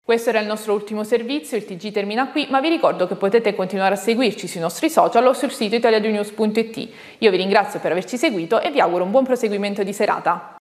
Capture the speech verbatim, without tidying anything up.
Questo era il nostro ultimo servizio, il T G termina qui, ma vi ricordo che potete continuare a seguirci sui nostri social o sul sito italiadonews punto it. Io vi ringrazio per averci seguito e vi auguro un buon proseguimento di serata.